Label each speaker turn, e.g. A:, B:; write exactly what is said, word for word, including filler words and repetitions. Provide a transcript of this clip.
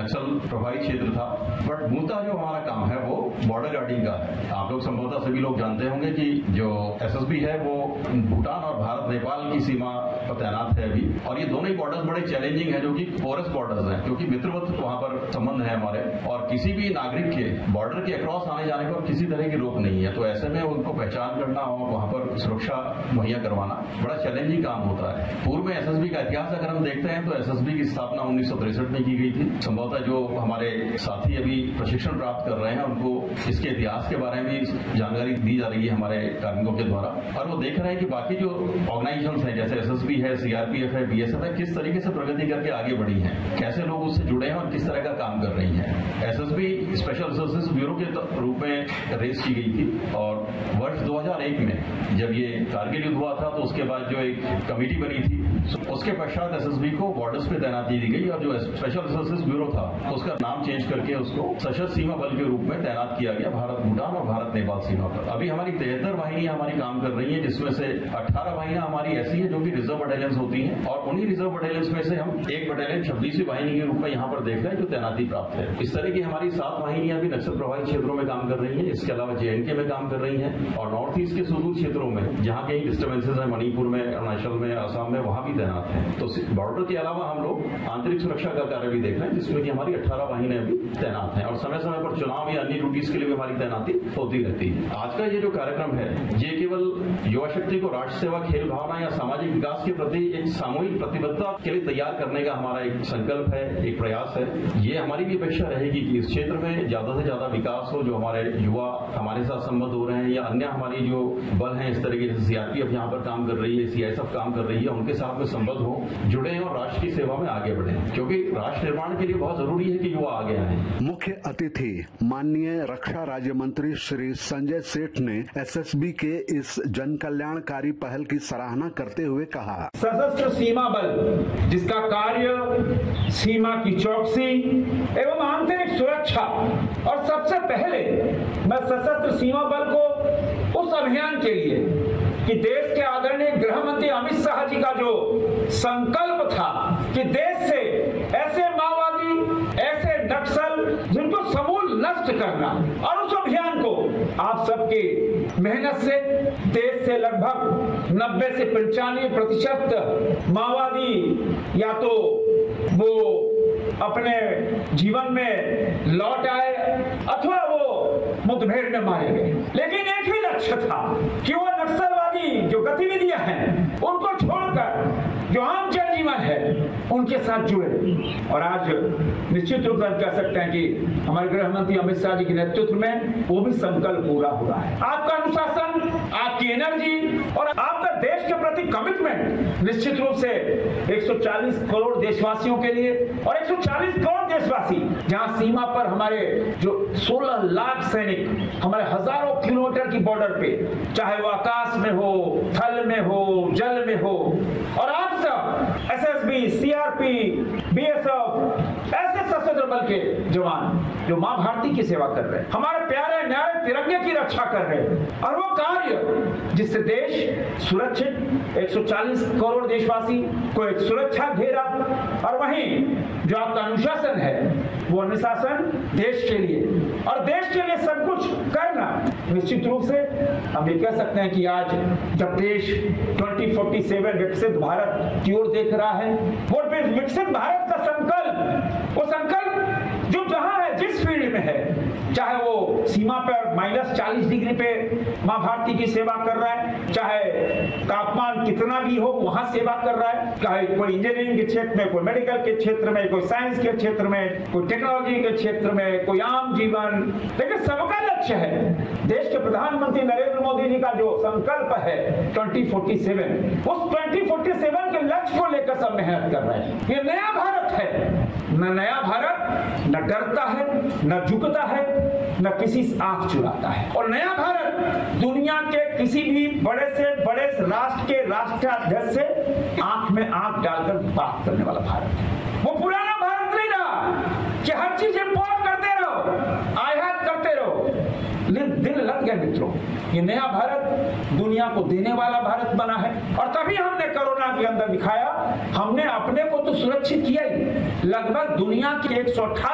A: नक्सल प्रभावित क्षेत्र था, बट मूलतः जो हमारा काम है वो बॉर्डर गार्डिंग का है। आप लोग संभवतः सभी लोग जानते होंगे कि जो एसएसबी है वो भूटान और भारत नेपाल की सीमा पर तैनात है अभी, और ये दोनों ही बॉर्डर्स बड़े चैलेंजिंग है, जो कि पोरस बॉर्डर्स हैं, क्योंकि मित्रवत वहां पर संबंध है हमारे, और किसी भी नागरिक के बॉर्डर के अक्रॉस आने जाने पर किसी तरह की रोक नहीं है। तो ऐसे में उनको पहचान करना और वहां पर सुरक्षा मुहैया करवाना बड़ा चैलेंजिंग काम होता है। पूर्व में एसएसबी का इतिहास अगर हम देखते हैं तो एसएसबी की स्थापना उन्नीस सौ तिरसठ में की गई थी। संभवतः जो हमारे साथी अभी प्रशिक्षण प्राप्त कर रहे हैं उनको इसके इतिहास के बारे में जानकारी दी जा रही है हमारे कार्मिकों के द्वारा, और वो देख रहे हैं कि बाकी जो ऑर्गेनाइजेशंस हैं जैसे एसएसबी है, सीआरपीएफ है, बीएसएफ है, किस तरीके से प्रगति करके आगे बढ़ी हैं, कैसे लोग उससे जुड़े हैं और किस तरह का काम कर रही हैं। एसएसबी स्पेशल सर्विसेज ब्यूरो के रूप में रेस की गई थी, और वर्ष दो हज़ार एक में जब ये कारगिल युद्ध हुआ था तो उसके बाद जो एक कमेटी बनी थी, उसके पश्चात एसएसबी को बॉर्डर्स पे तैनाती दी गई, और जो स्पेशल सर्विसेज ब्यूरो था तो उसका नाम चेंज करके उसको सशस्त्र सीमा बल के रूप में तैनात किया गया भारत भूटान और भारत नेपाल सीमा पर। अभी हमारी तिहत्तर वाहिनियां हमारी काम कर रही हैं, जिसमें से अठारह वाहिनियां हमारी ऐसी हैं जो कि रिजर्व बटालियंस होती हैं, और उन्हीं रिजर्व बटालियंस में से हम एक बटालियन छब्बीसवीं वाहिनी के रूप में यहाँ पर देख रहे हैं जो तैनाती प्राप्त है। इस तरह की हमारी सात वाहिनियां भी नक्सल प्रभावित क्षेत्रों में काम कर रही है। इसके अलावा जेएनके में काम कर रही है, और नॉर्थ ईस्ट के सुदूर क्षेत्रों में जहां कहीं डिस्टर्बेंसेज है, मणिपुर में, अरुणाचल में, असम में, वहां भी तैनात है। तो बॉर्डर के अलावा हम लोग आंतरिक सुरक्षा का कार्य भी देख रहे हैं, जिसमें कि हमारी अठारह वाहिनियां भी तैनात हैं, और समय समय पर चुनाव या अन्य ड्यूटीज के लिए भी हमारी तैनाती होती रहती है। आज का ये जो कार्यक्रम है ये केवल युवा शक्ति को राष्ट्र सेवा, खेल भावना या सामाजिक विकास के प्रति एक सामूहिक प्रतिबद्धता के लिए तैयार करने का हमारा एक संकल्प है, एक प्रयास है। ये हमारी भी अपेक्षा रहेगी कि इस क्षेत्र में ज्यादा से ज्यादा विकास हो, जो हमारे युवा हमारे साथ संबद्ध हो रहे हैं या अन्य हमारी जो बल हैं इस तरीके से सीआरपीएफ यहाँ पर काम कर रही है, सीआईएसएफ काम कर रही है, उनके साथ में संबद्ध हो, जुड़े और राष्ट्र की सेवा में आगे बढ़े, क्योंकि राष्ट्र निर्माण के लिए बहुत जरूरी है कि युवा आगे आए।
B: मुख्य अतिथि माननीय रक्षा राज्य मंत्री श्री संजय सेठ ने एसएसबी के इस जन कल्याणकारी पहल की सराहना करते हुए कहा,
C: सशस्त्र सीमा बल जिसका कार्य सीमा की चौकसी एवं आंतरिक सुरक्षा, और सबसे पहले मैं सशस्त्र सीमा बल को उस अभियान के लिए कि देश के आदरणीय गृह मंत्री अमित शाह जी का जो संकल्प था कि देश से ऐसे माओवादी, ऐसे नक्सल जिनको समूल नष्ट करना, और उस अभियान को आप सबकी मेहनत से देश से लगभग नब्बे से पंचानवे प्रतिशत माओवादी या तो वो अपने जीवन में लौट आए अथवा वो मुठभेड़ में मारे गए, लेकिन एक ही लक्ष्य था कि वो नक्सलवादी जो गतिविधियां हैं उनको छोड़कर जो आम जनजीवन है उनके साथ जुड़े। और आज निश्चित रूप से कह सकते हैं कि हमारे गृह मंत्री अमित शाह जी के नेतृत्व में वो भी संकल्प पूरा हो रहा है। आपका अनुशासन, आपकी एनर्जी और आपका देश के प्रति कमिटमेंट निश्चित रूप से एक सौ चालीस करोड़ देशवासियों के लिए, और एक सौ चालीस करोड़ देशवासी जहां सीमा पर हमारे जो सोलह लाख सैनिक हमारे हजारों किलोमीटर की बॉर्डर पे, चाहे वो आकाश में हो, थल में हो, जल में हो, और आप सब एसएसबी, सीआरपी, बीएसएफ ऐसे सशस्त्र बल के जवान जो मां भारती की सेवा कर रहे हैं, हमारे प्यारे न्याय तिरंगे की रक्षा कर रहे हैं, और वो कार्य जिससे देश सुरक्षित, एक सौ चालीस करोड़ देशवासी को एक सुरक्षा घेरा, और वहीं जो आपका अनुशासन है वो अनुशासन देश के लिए, और देश के लिए सब कुछ करना। निश्चित रूप से हम ये कह सकते हैं कि आज जब देश ट्वेंटी फोर्टी सेवन विकसित भारत की ओर देख रहा है, वो विकसित भारत का संकल्प, वो संकल्प जो जहां है, जिस फील्ड में है, चाहे वो सीमा पर माइनस चालीस डिग्री पे मां भारती की सेवा कर रहा है, चाहे तापमान कितना भी हो वहां सेवा कर रहा है, चाहे कोई इंजीनियरिंग के क्षेत्र में, कोई मेडिकल के क्षेत्र में, कोई साइंस के क्षेत्र में, कोई टेक्नोलॉजी के क्षेत्र में, कोई आम जीवन, लेकिन सबका लक्ष्य है देश के प्रधानमंत्री नरेंद्र मोदी जी का जो संकल्प है ट्वेंटी फोर्टी सेवन, उस ट्वेंटी फोर्टी सेवन के लक्ष्य को लेकर सब मेहनत कर रहे हैं। ये नया भारत है, न नया भारत न डरता है, न झुकता है, न किसी से आंख चुराता है, और नया भारत दुनिया के किसी भी बड़े से बड़े राष्ट्र के राष्ट्राध्यक्ष से आंख में आंख डालकर बात करने वाला भारत है। वो पुराना भारत नहीं रहा कि हर चीज इंपोर्ट करते रहो, आयात करते रहो, दिन लग गए मित्रों। ये नया भारत दुनिया को देने वाला भारत बना है, और तभी हमने कोरोना के अंदर दिखाया, हमने अपने को तो सुरक्षित किया ही, लगभग दुनिया की एक सौ अठारह